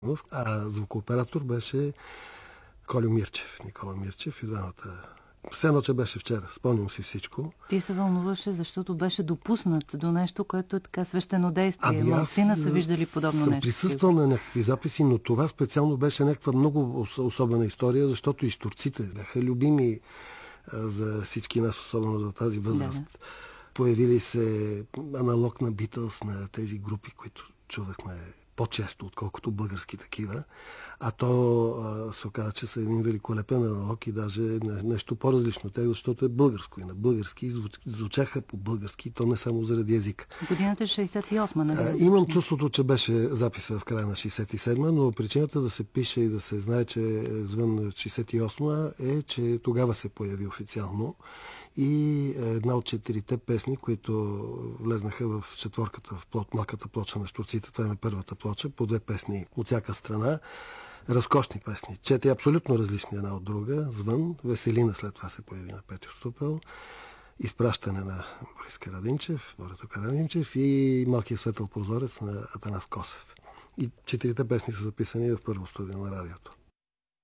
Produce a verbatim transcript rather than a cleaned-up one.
А звукооператор беше Колю Мирчев, Никола Мирчев и двамата. Все едно, че беше вчера. Спомням си всичко. Ти се вълнуваше, защото беше допуснат до нещо, което е така свещено действие. Ами аз Малцина са виждали подобно съм нещо. присъствал на някакви записи, но това специално беше някаква много особена история, защото и турците бяха любими за всички нас, особено за тази възраст. Да, да. Появили се аналог на Битълс, на тези групи, които чувахме по-често, отколкото български такива. А то а, се оказа, че са един великолепен аналог и даже нещо по-различно. Те, защото е българско и на български звучаха по български, и то не само заради език. Годината е шейсет и осма, нали? А, имам чувството, че беше записа в края на шейсет и седма, но причината да се пише и да се знае, че е звън шейсет и осма е, че тогава се появи официално и една от четирите песни, които влезнаха в четворката, в плот, малката плоча на щурците, това е първата плоча, по две песни от всяка страна. Разкошни песни. Четири абсолютно различни една от друга. Звън, Веселина след това се появи на Петьо Ступел, Изпращане на Борис Карадимчев, Борето Карадимчев и Малкият светъл прозорец на Атанас Косев. И четирите песни са записани в първо студио на радиото.